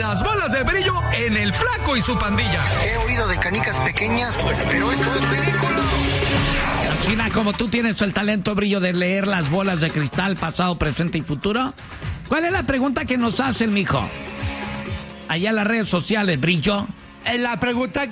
Las bolas de brillo en el Flaco y su pandilla. He oído de canicas pequeñas, pero esto es ridículo. China, como tú tienes el talento, Brillo, de leer las bolas de cristal, pasado, presente y futuro, ¿cuál es la pregunta que nos hacen, mijo? Allá en las redes sociales, Brillo. La pregunta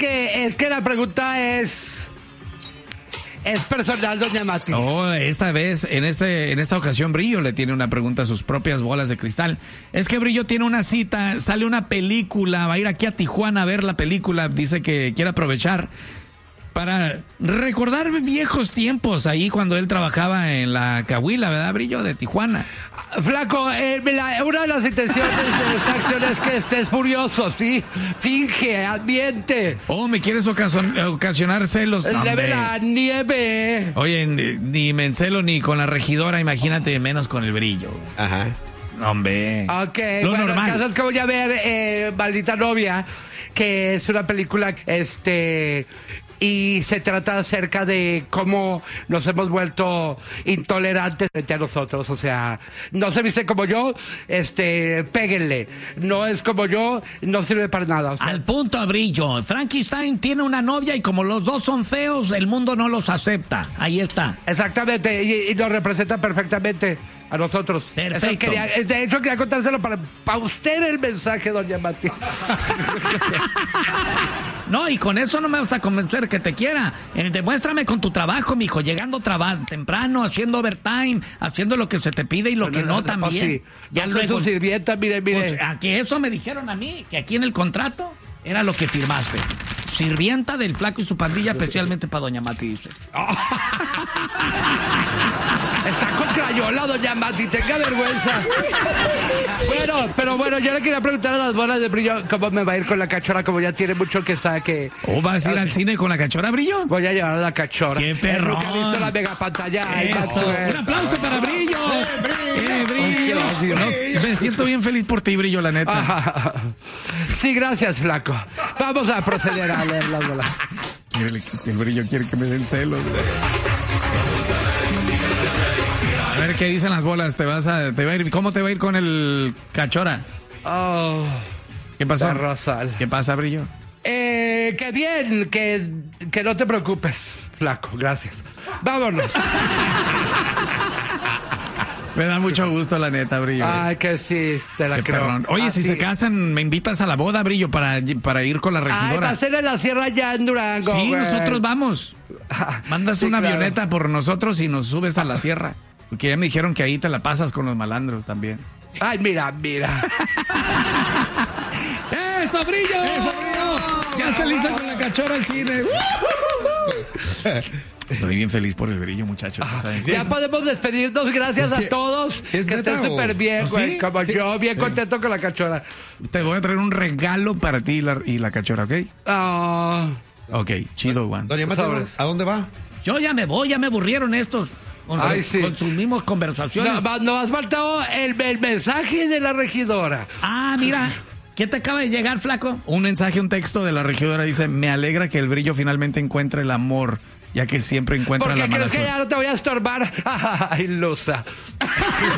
es personal, doña Mati. Oh, esta vez, en esta ocasión, Brillo le tiene una pregunta a sus propias bolas de cristal. Es que Brillo tiene una cita, sale una película, va a ir aquí a Tijuana a ver la película, dice que quiere aprovechar para recordar viejos tiempos ahí cuando él trabajaba en la Cahuila, ¿verdad, Brillo? De Tijuana. Flaco, una de las intenciones de esta acción es que estés furioso, ¿sí? Finge, ambiente. Oh, ¿me quieres ocasionar celos? No, Leve la nieve. Oye, ni me encelo ni con la regidora, imagínate, menos con el Brillo. Ajá. Hombre. Ok, lo bueno, normal. el caso es que voy a ver Maldita Novia, que es una película, y se trata acerca de cómo nos hemos vuelto intolerantes frente a nosotros. O sea, no se viste como yo, péguenle. No es como yo, no sirve para nada. O sea, Al punto, Brillo. Frankenstein tiene una novia y como los dos son feos, el mundo no los acepta. Ahí está. exactamente, y nos representa perfectamente a nosotros. Perfecto. De hecho, quería contárselo para usted el mensaje, doña Mati. No, y con eso no me vas a convencer que te quiera. Demuéstrame con tu trabajo, mijo, llegando temprano, haciendo overtime, haciendo lo que se te pide y lo que no también. Sí. Ya No soy luego. su sirvienta, mire. Pues, a que eso me dijeron a mí, que aquí en el contrato era lo que firmaste. Sirvienta del Flaco y su pandilla, especialmente para doña Mati, dice. Está con crayola, doña Mati, tenga vergüenza. Pero bueno, yo le quería preguntar a las bolas de Brillo cómo me va a ir con la cachora, como ya tiene mucho que está que... ¿O vas a ir al cine con la cachora, Brillo? Voy a llevar a la cachora. ¡Qué perrón! Nunca he visto la mega pantalla. Eso. Un aplauso para Brillo. Brillo. No, me siento bien feliz por ti, Brillo, la neta. Sí, gracias, Flaco. Vamos a proceder a leer las bolas. El Brillo quiere que me den celos. A ver qué dicen las bolas. ¿Cómo te va a ir con el cachora? Oh, ¿Qué pasó? Rosal. ¿Qué pasa, Brillo? Que bien, que no te preocupes, Flaco, gracias. Vámonos. Me da mucho gusto, la neta, Brillo. Ay, que sí, te la Qué creo. perrón. Oye, si se casan, me invitas a la boda, Brillo, para ir con la Ay, va regidora. a ser en la sierra ya en Durango. Sí, güey. nosotros vamos. Mandas Sí, una claro. avioneta por nosotros y nos subes a la sierra. Porque ya me dijeron que ahí te la pasas con los malandros también. Ay, mira. ¡Eso, Brillo! Ya se le hizo con la cachora al cine. Estoy bien feliz por el Brillo, muchachos. ¿Sabes? Ya podemos despedirnos. Gracias a todos. ¿Es Que neta estén o- súper bien, ¿Oh, güey. sí? Como yo, bien contento con la cachora. Te voy a traer un regalo para ti y la cachora, ¿ok? Ah, Ok, chido, Juan. Doña Mati, Sobres. ¿a dónde va? Yo ya me voy, ya me aburrieron estos. Ay, sí. Consumimos conversaciones. nos has faltado el mensaje de la regidora. Ah, mira. ¿Qué te acaba de llegar, Flaco? Un mensaje, un texto de la regidora dice: me alegra que el Brillo finalmente encuentre el amor, ya que siempre encuentra Porque la mala creo que suerte. ya no te voy a estorbar. Ay, Lusa.